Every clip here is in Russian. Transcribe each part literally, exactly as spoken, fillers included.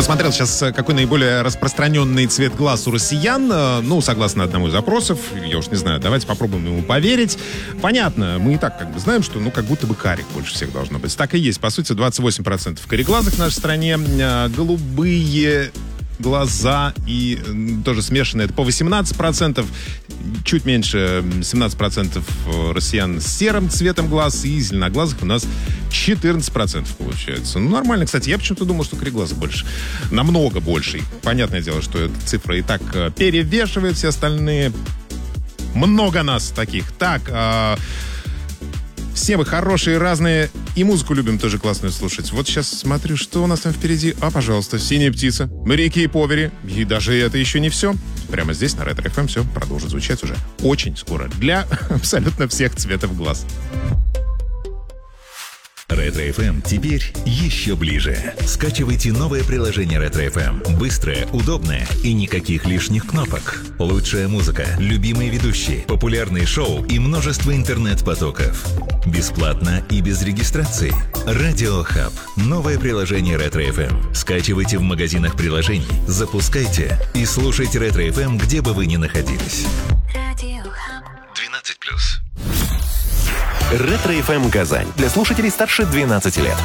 посмотрел сейчас, какой наиболее распространенный цвет глаз у россиян. Ну, согласно одному из опросов, я уж не знаю, давайте попробуем ему поверить. Понятно, мы и так как бы знаем, что ну как будто бы карих больше всех должно быть. Так и есть, по сути, двадцать восемь процентов кареглазых в нашей стране, голубые глаза и тоже смешанные, это по восемнадцать процентов, чуть меньше семнадцать процентов россиян с серым цветом глаз, и зеленоглазых у нас четырнадцать процентов получается. Ну, нормально, кстати. Я почему-то думал, что кореглазых больше. Намного больше. Понятное дело, что эта цифра и так перевешивает все остальные. Много нас таких. Так, а... все вы хорошие, разные. И музыку любим тоже классную слушать. Вот сейчас смотрю, что у нас там впереди. А, пожалуйста, «Синяя птица», «Моряки и повари». И даже это еще не все. Прямо здесь, на Ретро эф эм, все продолжит звучать уже очень скоро. Для абсолютно всех цветов глаз. Ретро эф эм теперь еще ближе. Скачивайте новое приложение Ретро эф эм. Быстрое, удобное и никаких лишних кнопок. Лучшая музыка, любимые ведущие, популярные шоу и множество интернет-потоков. Бесплатно и без регистрации. Радио Хаб. Новое приложение Ретро эф эм. Скачивайте в магазинах приложений, запускайте и слушайте Ретро эф эм, где бы вы ни находились. двенадцать плюс. Ретро эф эм Казань. Для слушателей старше двенадцати лет.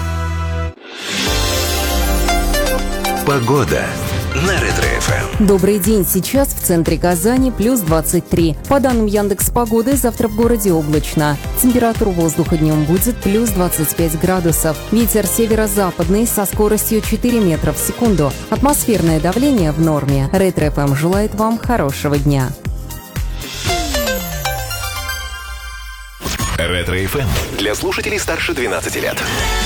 Погода на Ретро эф эм. Добрый день. Сейчас в центре Казани плюс двадцать три. По данным Яндекс.Погоды, завтра в городе облачно. Температура воздуха днем будет плюс двадцать пять градусов. Ветер северо-западный со скоростью четыре метра в секунду. Атмосферное давление в норме. Ретро эф эм желает вам хорошего дня. Ретро эф эм для слушателей старше двенадцати лет.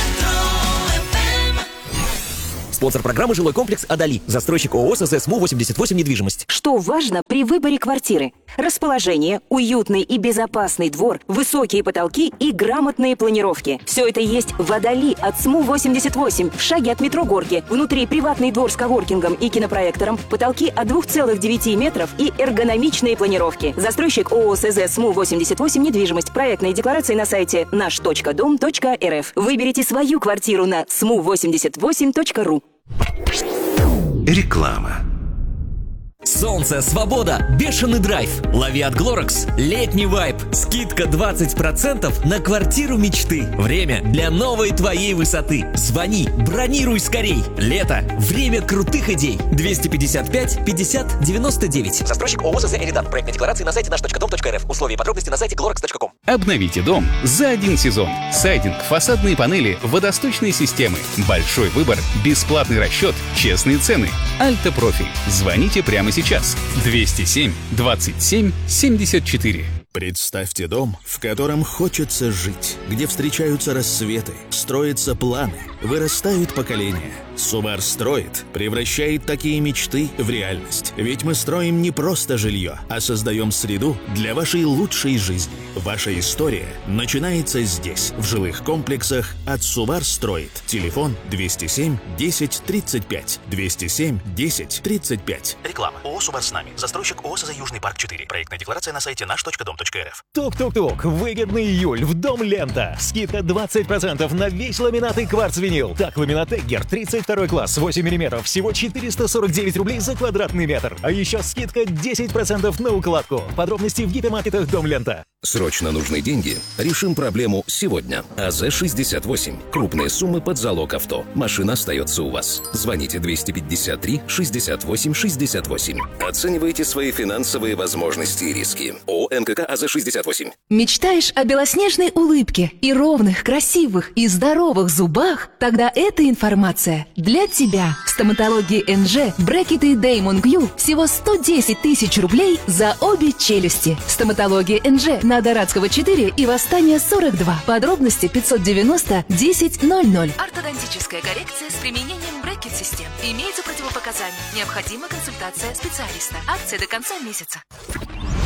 Спонсор программы «Жилой комплекс Адали». Застройщик ООО СЗ СМУ восемьдесят восемь недвижимость. Что важно при выборе квартиры? Расположение, уютный и безопасный двор, высокие потолки и грамотные планировки. Все это есть в Адали от СМУ восемьдесят восемь. В шаге от метро Горки. Внутри приватный двор с коворкингом и кинопроектором. Потолки от двух целых девяти метров и эргономичные планировки. Застройщик ООО СЗ СМУ восемьдесят восемь недвижимость. Проектные декларации на сайте наш точка дом точка эр эф. Выберите свою квартиру на сму восемьдесят восемь точка ру. Реклама. Солнце, свобода, бешеный драйв. Лови от Глоракс летний вайб. Скидка двадцать процентов на квартиру мечты. Время для новой твоей высоты. Звони, бронируй скорей. Лето. Время крутых идей. двести пятьдесят пять пятьдесят девяносто девять. Застройщик ООО ЗЗ «Эридан». Проектные декларации на сайте наш точка дом точка эр эф. Условия и подробности на сайте глоракс точка ком. Обновите дом за один сезон. Сайдинг, фасадные панели, водосточные системы. Большой выбор, бесплатный расчет, честные цены. Альта Профи. Звоните прямо сейчас. двести семь двадцать семь семьдесят четыре. Представьте дом, в котором хочется жить, где встречаются рассветы, строятся планы, вырастают поколения. Сувар строит, превращает такие мечты в реальность. Ведь мы строим не просто жилье, а создаем среду для вашей лучшей жизни. Ваша история начинается здесь, в жилых комплексах от Сувар строит. Телефон двести семь десять тридцать пять. двести семь десять тридцать пять. Реклама. ООО «Сувар с нами». Застройщик ООО СЗ «Южный парк четыре». Проектная декларация на сайте наш точка дом точка эр эф. Тук-тук-тук. Выгодный июль в Дом Лента. Скидка двадцать процентов на весь ламинат и кварц-винил. Так, ламинат Эггер тридцать второй класс, восемь миллиметров, всего четыреста сорок девять рублей за квадратный метр. А еще скидка десять процентов на укладку. Подробности в гипермаркетах Дом Лента. Срочно нужны деньги? Решим проблему сегодня. АЗ шестьдесят восемь. Крупные суммы под залог авто. Машина остается у вас. Звоните двести пятьдесят три шестьдесят восемь шестьдесят восемь. Оценивайте свои финансовые возможности и риски. ООО МКК АЗ шестьдесят восемь. Мечтаешь о белоснежной улыбке и ровных, красивых и здоровых зубах? Тогда эта информация для тебя. В стоматологии эн джи брекеты Damon Q всего сто десять тысяч рублей за обе челюсти. Стоматология эн джи на Дорадского четыре и Восстания сорок два. Подробности пятьсот девяносто десять ноль ноль. Ортодонтическая коррекция с применением брекет-систем. Имеются противопоказания. Необходима консультация специалиста. Акция до конца месяца.